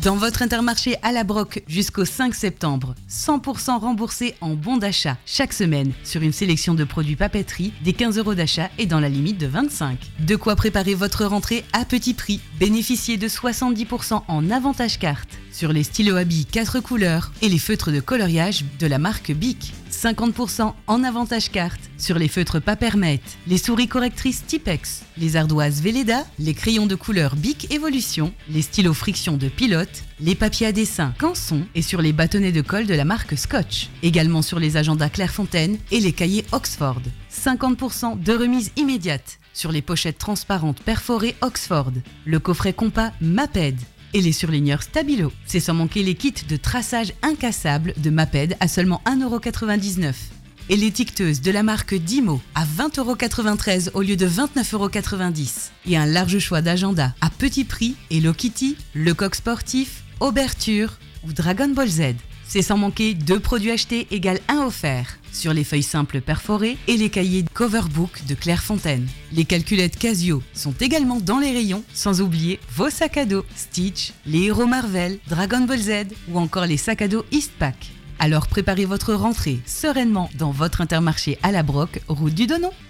Dans votre Intermarché à la Broc jusqu'au 5 septembre, 100% remboursé en bons d'achat chaque semaine sur une sélection de produits papeterie des 15 € d'achat et dans la limite de 25. De quoi préparer votre rentrée à petit prix. Bénéficiez de 70% en avantage carte sur les stylos à billes 4 couleurs et les feutres de coloriage de la marque Bic. 50% en avantage carte sur les feutres Papermate, les souris correctrices Tipex, les ardoises Velleda, les crayons de couleur Bic Evolution, les stylos friction de Pilote, les papiers à dessin Canson et sur les bâtonnets de colle de la marque Scotch. Également sur les agendas Clairefontaine et les cahiers Oxford. 50% de remise immédiate sur les pochettes transparentes perforées Oxford, le coffret compas Maped et les surligneurs Stabilo. C'est sans manquer les kits de traçage incassable de Maped à seulement 1,99 € et l'étiqueteuse de la marque Dimo à 20,93 € au lieu de 29,90 € et un large choix d'agendas à petit prix Hello Kitty, Lecoq Sportif, Auberture ou Dragon Ball Z. C'est sans manquer 2 produits achetés égale 1 offert sur les feuilles simples perforées et les cahiers Coverbook de Clairefontaine. Les calculettes Casio sont également dans les rayons, sans oublier vos sacs à dos Stitch, les héros Marvel, Dragon Ball Z ou encore les sacs à dos Eastpak. Alors préparez votre rentrée sereinement dans votre Intermarché à la Broc, route du Donon.